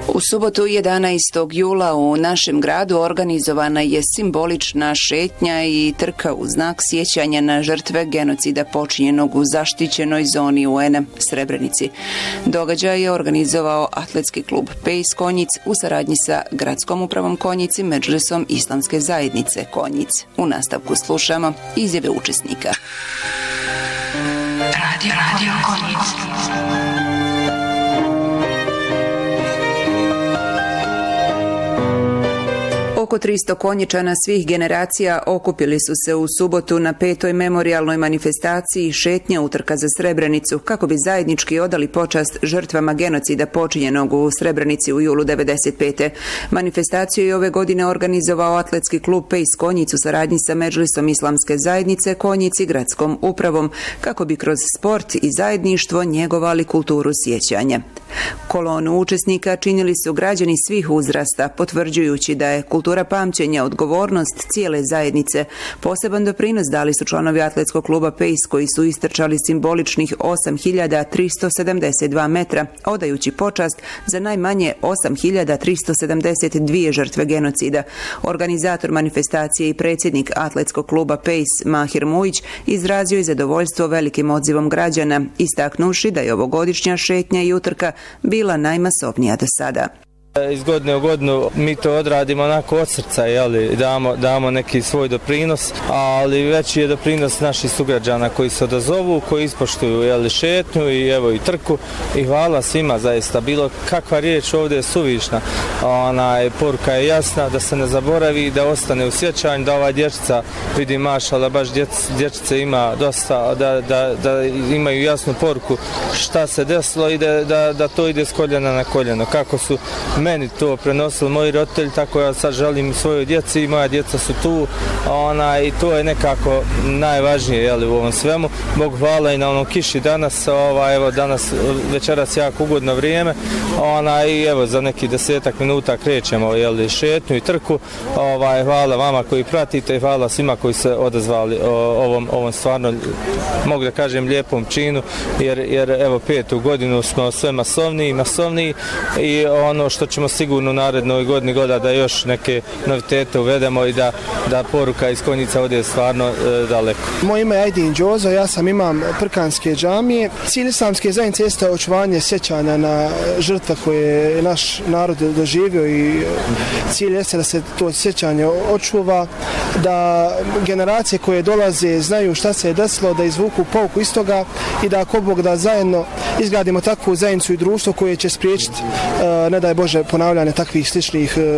U subotu 11. jula u našem gradu organizovana je simbolična šetnja i trka u znak sjećanja na žrtve genocida počinjenog u zaštićenoj zoni UN-a Srebrenici. Događaj je organizovao atletski klub Pejs Konjic u saradnji sa Gradskom upravom Konjic i Medžlisom Islamske zajednice Konjic. U nastavku slušamo izjave učesnika. Radio Konjic. Oko 300 Konjičana svih generacija okupili su se u subotu na 5. memorijalnoj manifestaciji šetnja utrka za Srebrenicu kako bi zajednički odali počast žrtvama genocida počinjenog u Srebrenici u julu 1995. Manifestaciju je ove godine organizovao atletski klub Pejs Konjic u saradnji sa Medžlisom Islamske zajednice Konjic i Gradskom upravom kako bi kroz sport i zajedništvo njegovali kulturu sjećanja. Kolonu učesnika činili su građani svih uzrasta, potvrđujući da je kultura pamćenja odgovornost cijele zajednice. Poseban doprinos dali su članovi atletskog kluba Pejs koji su istrčali simboličnih 8.372 metra, odajući počast za najmanje 8.372 žrtve genocida. Organizator manifestacije i predsjednik atletskog kluba Pejs Mahir Mujić izrazio je zadovoljstvo velikim odzivom građana, istaknuvši da je ovogodišnja šetnja i utrka bila najmasovnija do sada. Iz godine u godinu mi to odradimo onako od srca, damo neki svoj doprinos, ali veći je doprinos naših sugrađana koji se odazovu, koji ispoštuju šetnju i trku i hvala svima zaista. Bilo kakva riječ ovdje je suvišna, poruka je jasna da se ne zaboravi, da ostane u sjećanju, da ova dječica vidi mašala, baš dječice ima dosta, da imaju jasnu poruku šta se desilo i da to ide s koljena na koljeno. Kako su meni to prenosili moji roditelji, tako ja sad želim svojoj djeci i moja djeca su tu i to je nekako najvažnije u ovom svemu. Bogu hvala i na onom kiši danas, danas večeras jako ugodno vrijeme i za nekih 10 minuta krećemo šetnju i trku. Hvala vama koji pratite i hvala svima koji se odazvali ovom stvarno, mogu da kažem, lijepom činu, jer evo 5. godinu smo sve masovniji i ono što ćemo sigurno u narednoj godini da još neke novitete uvedemo i da poruka iz Konjica ode stvarno daleko. Moje ime je Aydin Džozo, ja sam imam Prkanske džamije. Cilj Islamske zajednice jeste očuvanje sjećanja na žrtve koje je naš narod doživio i cilj jeste da se to sjećanje očuva, da generacije koje dolaze znaju šta se je desilo, da izvuku pouku iz toga i da ako Bog da zajedno izgradimo takvu zajednicu i društvo koje će spriječiti, ne daj Bože, ponavljanje takvih sličnih